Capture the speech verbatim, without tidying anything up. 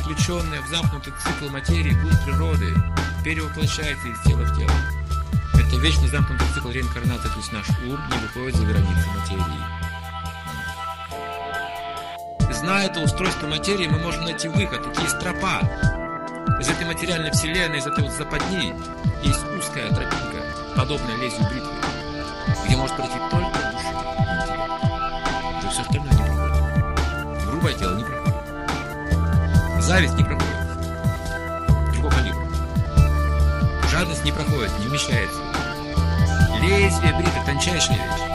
заключенное в замкнутый цикл материи, культ природы, перевоплощается из тела в тело. Это вечно замкнутый цикл реинкарнации, то есть наш ум не выходит за границы материи. Зная это устройство материи, мы можем найти выход, это есть тропа. Из этой материальной вселенной, из этой вот западни есть узкая тропинка, подобная лезвию бритвы, где может пройти только душа и интеллект. Да все остальное не проходит. Грубое тело не проходит. Зависть не проходит. Другого калибра. Жадность не проходит, не вмещается. Лезвие бритвы — тончайшая вещь.